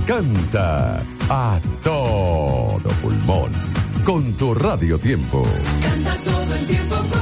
Canta a todo pulmón con tu Radio Tiempo. Canta todo el tiempo.